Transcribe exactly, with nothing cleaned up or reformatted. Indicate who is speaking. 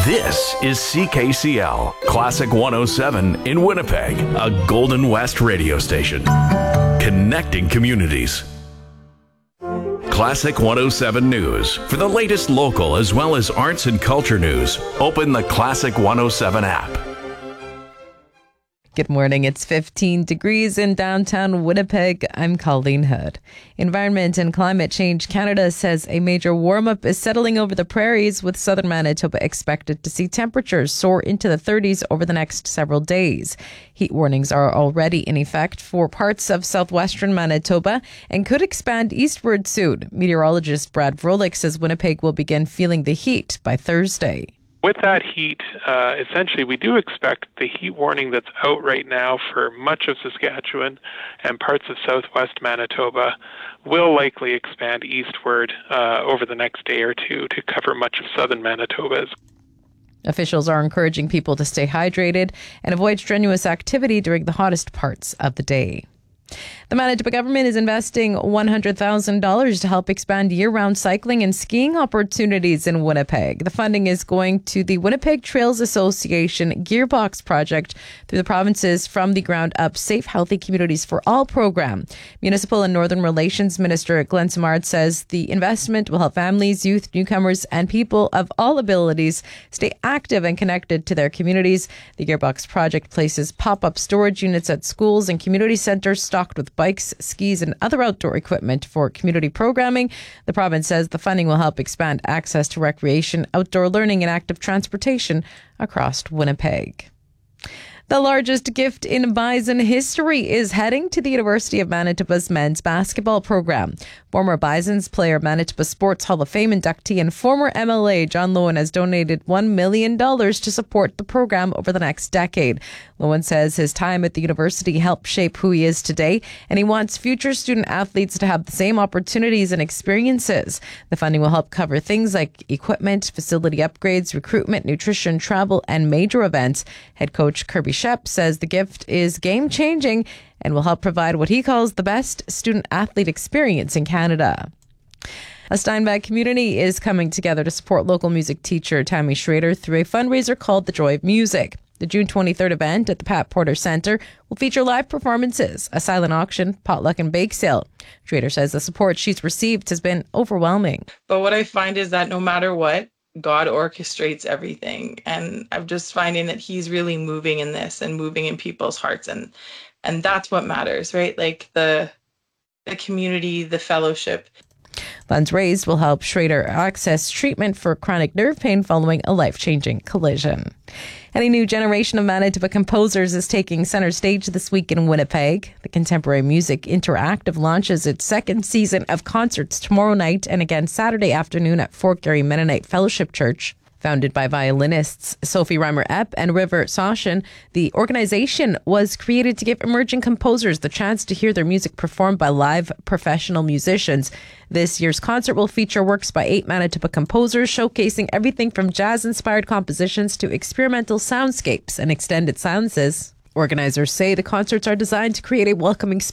Speaker 1: This is C K C L, Classic one oh seven in Winnipeg, a Golden West radio station. Connecting communities. Classic one oh seven News. For the latest local as well as arts and culture news, open the Classic one oh seven app.
Speaker 2: Good morning. It's fifteen degrees in downtown Winnipeg. I'm Colleen Hood. Environment and Climate Change Canada says a major warm-up is settling over the prairies, with southern Manitoba expected to see temperatures soar into the thirties over the next several days. Heat warnings are already in effect for parts of southwestern Manitoba and could expand eastward soon. Meteorologist Brad Vrolik says Winnipeg will begin feeling the heat by Thursday.
Speaker 3: With that heat, uh, essentially, we do expect the heat warning that's out right now for much of Saskatchewan and parts of southwest Manitoba will likely expand eastward uh, over the next day or two to cover much of southern Manitoba.
Speaker 2: Officials are encouraging people to stay hydrated and avoid strenuous activity during the hottest parts of the day. The Manitoba government is investing one hundred thousand dollars to help expand year-round cycling and skiing opportunities in Winnipeg. The funding is going to the Winnipeg Trails Association Gearbox project through the province's From the Ground Up Safe, Healthy Communities for All program. Municipal and Northern Relations Minister Glenn Simard says the investment will help families, youth, newcomers, and people of all abilities stay active and connected to their communities. The Gearbox project places pop-up storage units at schools and community centres stocked with bikes, skis, and other outdoor equipment for community programming. The province says the funding will help expand access to recreation, outdoor learning, and active transportation across Winnipeg. The largest gift in Bison history is heading to the University of Manitoba's men's basketball program. Former Bisons player, Manitoba Sports Hall of Fame inductee, and former M L A John Loewen has donated one million dollars to support the program over the next decade. Loewen says his time at the university helped shape who he is today, and he wants future student athletes to have the same opportunities and experiences. The funding will help cover things like equipment, facility upgrades, recruitment, nutrition, travel, and major events. Head coach Kirby Shep says the gift is game-changing and will help provide what he calls the best student-athlete experience in Canada. A Steinbach community is coming together to support local music teacher Tammy Schrader through a fundraiser called The Joy of Music. The June twenty-third event at the Pat Porter Centre will feature live performances, a silent auction, potluck, and bake sale. Schrader says the support she's received has been overwhelming.
Speaker 4: But what I find is that no matter what, God orchestrates everything. And I'm just finding that he's really moving in this and moving in people's hearts. And and that's what matters, right? Like the the community, the fellowship.
Speaker 2: Funds raised will help Schrader access treatment for chronic nerve pain following a life-changing collision. And a new generation of Manitoba composers is taking center stage this week in Winnipeg. The Contemporary Music Interactive launches its second season of concerts tomorrow night and again Saturday afternoon at Fort Garry Mennonite Fellowship Church. Founded by violinists Sophie Reimer-Epp and River Soshin, the organization was created to give emerging composers the chance to hear their music performed by live professional musicians. This year's concert will feature works by eight Manitoba composers, showcasing everything from jazz-inspired compositions to experimental soundscapes and extended silences. Organizers say the concerts are designed to create a welcoming space